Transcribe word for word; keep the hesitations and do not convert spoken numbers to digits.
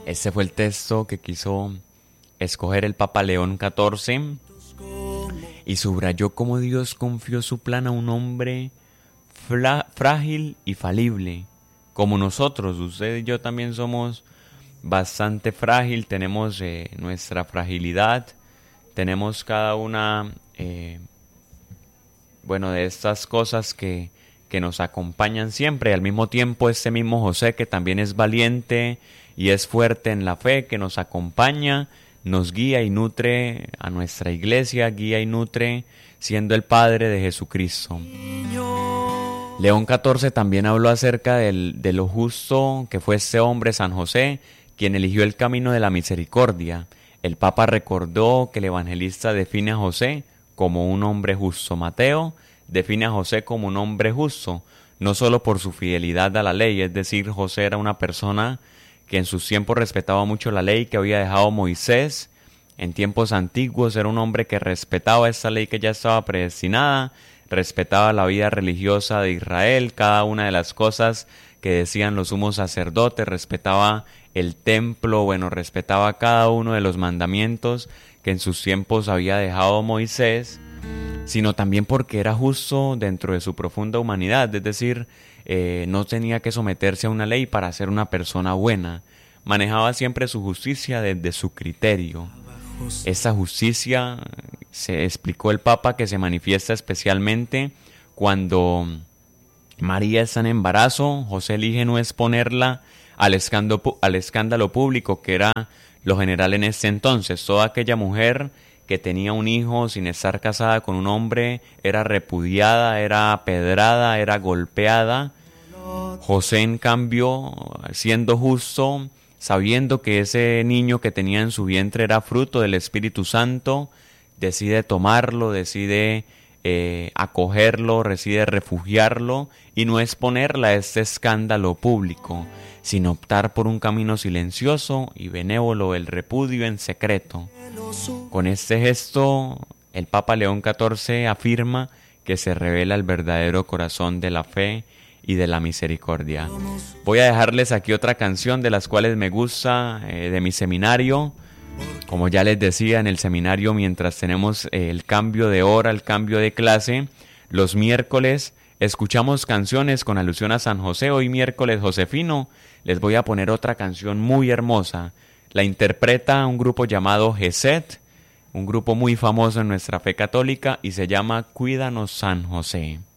Este fue el texto que quiso escoger el Papa León catorce y subrayó cómo Dios confió su plan a un hombre frágil y falible, como nosotros. Usted y yo también somos bastante frágil, tenemos eh, nuestra fragilidad, tenemos cada una, eh, bueno, de estas cosas que, que nos acompañan siempre. Al mismo tiempo, este mismo José, que también es valiente y es fuerte en la fe, que nos acompaña, nos guía y nutre a nuestra iglesia, guía y nutre siendo el Padre de Jesucristo. León catorce también habló acerca del, de lo justo que fue este hombre, San José, quien eligió el camino de la misericordia. El Papa recordó que el evangelista define a José como un hombre justo. Mateo define a José como un hombre justo, no solo por su fidelidad a la ley, es decir, José era una persona que en sus tiempos respetaba mucho la ley que había dejado Moisés. En tiempos antiguos era un hombre que respetaba esta ley que ya estaba predestinada, respetaba la vida religiosa de Israel, cada una de las cosas que decían los sumos sacerdotes, respetaba el templo, bueno, respetaba cada uno de los mandamientos que en sus tiempos había dejado Moisés, sino también porque era justo dentro de su profunda humanidad, es decir, eh, no tenía que someterse a una ley para ser una persona buena, manejaba siempre su justicia desde su criterio. Esta justicia, se explicó el Papa, que se manifiesta especialmente cuando María está en embarazo. José elige no exponerla al escándalo, al escándalo público, que era lo general en ese entonces. Toda aquella mujer que tenía un hijo sin estar casada con un hombre era repudiada, era apedrada, era golpeada. José, en cambio, siendo justo, sabiendo que ese niño que tenía en su vientre era fruto del Espíritu Santo, decide tomarlo, decide eh, acogerlo, decide refugiarlo y no exponerla a este escándalo público, sino optar por un camino silencioso y benévolo, el repudio en secreto. Con este gesto, el Papa León catorce afirma que se revela el verdadero corazón de la fe y de la misericordia. Voy a dejarles aquí otra canción de las cuales me gusta, eh, de mi seminario. Como ya les decía, en el seminario, mientras tenemos eh, el cambio de hora, el cambio de clase, los miércoles escuchamos canciones con alusión a San José. Hoy miércoles josefino les voy a poner otra canción muy hermosa. La interpreta un grupo llamado Geset, un grupo muy famoso en nuestra fe católica, y se llama Cuídanos San José.